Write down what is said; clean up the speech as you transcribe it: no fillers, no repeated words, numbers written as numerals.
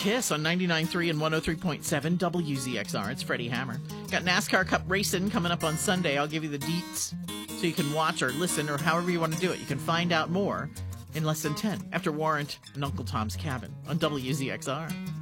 Kiss on 99.3 and 103.7 WZXR. It's Freddie Hammer. Got NASCAR Cup racing coming up on Sunday. I'll give you the deets so you can watch or listen or however you want to do it. You can find out more in less than 10 after Warrant and Uncle Tom's Cabin on WZXR.